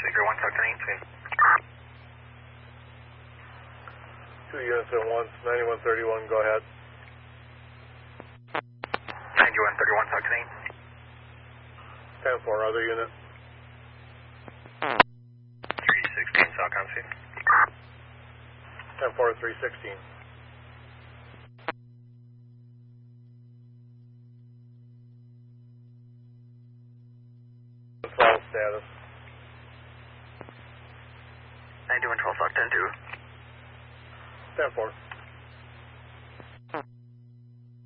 1 talk to 2 units at once, 9131, go ahead. 9131, talk to 10-4, other unit. 316, Falcon C. 10-4, 316. Status. 9112, talk 10-2. 10-4.